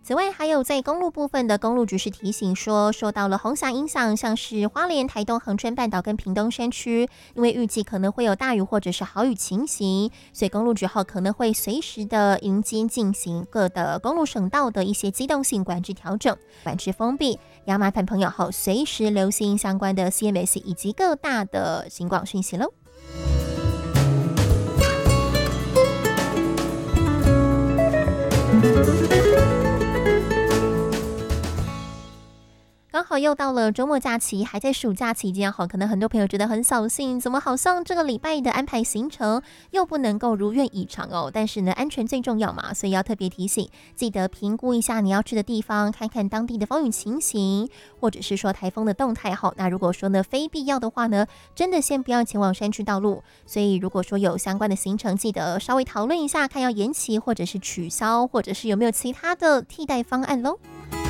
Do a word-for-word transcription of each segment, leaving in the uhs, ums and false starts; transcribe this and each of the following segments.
此外，还有在公路部分的公路局是提醒说，受到了红霞影响，像是花莲、台东、恒春半岛跟屏东山区，因为预计可能会有大雨或者是豪雨情形，所以公路局后可能会随时的迎接进行各的公路省道的一些机动性管制调整、管制封闭，要麻烦朋友后随时留心相关的 C M S 以及各大的行广讯息喽。刚好又到了周末假期，还在暑假期间，好，可能很多朋友觉得很扫兴，怎么好像这个礼拜的安排行程又不能够如愿以偿哦？但是呢，安全最重要嘛，所以要特别提醒，记得评估一下你要去的地方，看看当地的风雨情形，或者是说台风的动态。好，那如果说呢非必要的话呢，真的先不要前往山区道路。所以如果说有相关的行程，记得稍微讨论一下，看要延期或者是取消，或者是有没有其他的替代方案喽。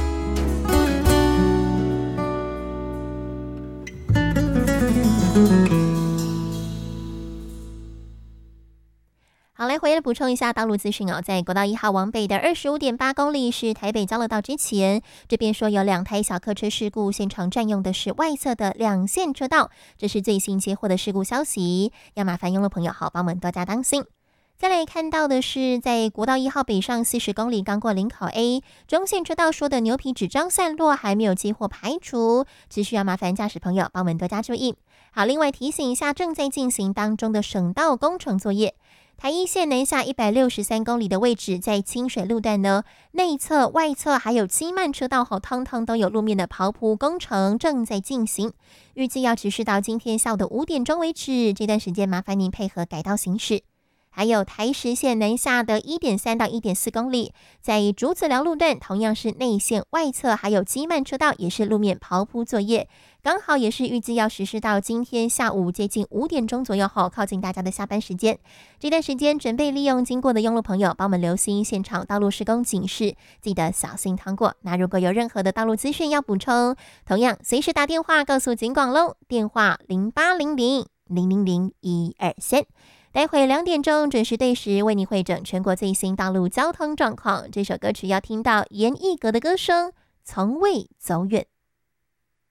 好，来回来补充一下道路资讯哦，在国道一号往北的二十五点八公里是台北交流道之前，这边说有两台小客车事故，现场占用的是外侧的两线车道，这是最新接获的事故消息，要麻烦用路朋友好帮我们多加当心。再来看到的是，在国道一号北上四十公里，刚过林口 A 中线车道说的牛皮纸张散落还没有接获排除，只需要麻烦驾驶朋友帮我们多加注意。好，另外提醒一下正在进行当中的省道工程作业，台一线南下一百六十三公里的位置，在清水路段呢，内侧、外侧还有基慢车道后，通通都有路面的刨铺工程正在进行，预计要持续到今天下午的五点钟为止，这段时间麻烦您配合改道行驶。还有台十线南下的 一点三到一点四公里，在竹子寮路段同样是内线、外侧还有基慢车道也是路面刨铺作业，刚好也是预计要实施到今天下午接近五点钟左右后，靠近大家的下班时间。这段时间准备利用经过的用路朋友帮我们留心现场道路施工警示，记得小心趟过。那如果有任何的道路资讯要补充，同样随时打电话告诉警广喽，电话零八零零零零零一二三。待会两点钟准时对时为你汇整全国最新道路交通状况。这首歌曲要听到严艺格的歌声《从未走远》。